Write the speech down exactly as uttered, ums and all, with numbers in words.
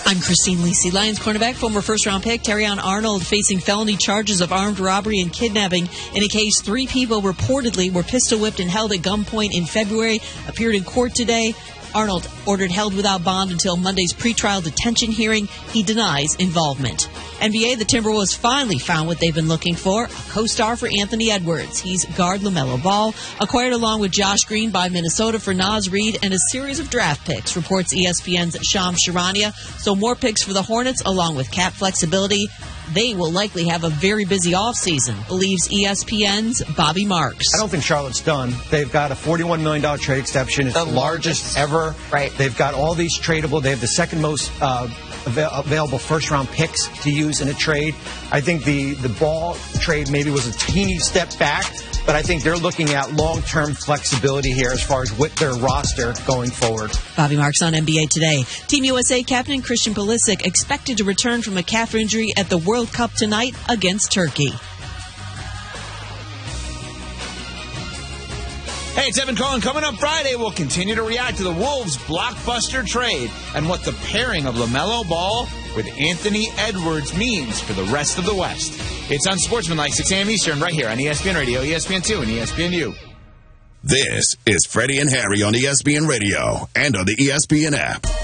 I'm Christine Lisi. Lions cornerback, former first-round pick Terrion Arnold facing felony charges of armed robbery and kidnapping in a case three people reportedly were pistol-whipped and held at gunpoint in February, appeared in court today. Arnold ordered held without bond until Monday's pretrial detention hearing. He denies involvement. N B A, the Timberwolves finally found what they've been looking for, a co-star for Anthony Edwards. He's guard LaMelo Ball, acquired along with Josh Green by Minnesota for Naz Reid and a series of draft picks, reports E S P N's Shams Charania. So more picks for the Hornets along with cap flexibility. They will likely have a very busy offseason, believes E S P N's Bobby Marks. I don't think Charlotte's done. They've got a forty-one million dollars trade exception. It's the, the largest, largest ever. Right. They've got all these tradable. They have the second most uh, avail- available first-round picks to use in a trade. I think the, the Ball trade maybe was a teeny step back, but I think they're looking at long-term flexibility here as far as with their roster going forward. Bobby Marks on N B A Today. Team U S A captain Christian Pulisic expected to return from a calf injury at the World Cup tonight against Turkey. Hey, it's Evan Cohen. Coming up Friday, we'll continue to react to the Wolves' blockbuster trade and what the pairing of LaMelo Ball with Anthony Edwards means for the rest of the West. It's Unsportsmanlike, six a.m. Eastern, right here on E S P N Radio, E S P N two, and E S P N U. This is Freddie and Harry on E S P N Radio and on the E S P N app.